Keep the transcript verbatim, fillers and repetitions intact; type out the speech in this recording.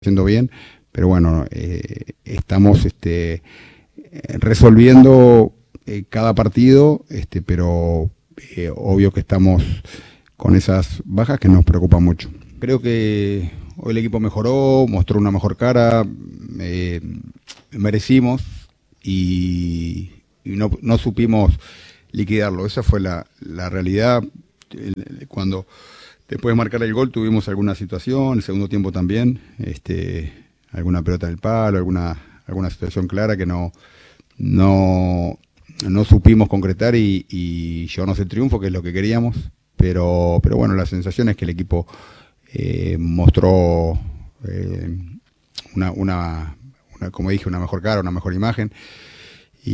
haciendo bien, pero bueno, eh, estamos este, resolviendo eh, cada partido, este, pero eh, obvio que estamos con esas bajas que nos preocupan mucho. Creo que hoy el equipo mejoró, mostró una mejor cara, eh, merecimos y, y no, no supimos liquidarlo. Esa fue la, la realidad. Cuando después de marcar el gol tuvimos alguna situación, el segundo tiempo también, este, alguna pelota en el palo, alguna, alguna situación clara que no, no, no supimos concretar y, y llevarnos el triunfo, que es lo que queríamos. Pero, pero bueno, la sensación es que el equipo eh, mostró eh, una, una, una, como dije, una mejor cara, una mejor imagen.